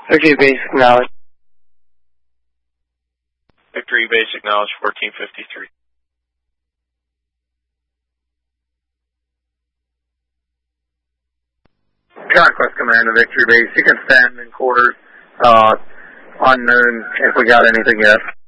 Victory basic knowledge. Victory basic knowledge 1453. Conquest Commander, Victory base. You can stand in quarters, unknown if we got anything yet.